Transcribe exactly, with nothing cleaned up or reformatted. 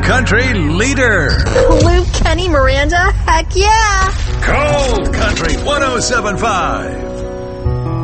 country leader. Luke, Kenny, Miranda, heck yeah. Cold Country one oh seven point five.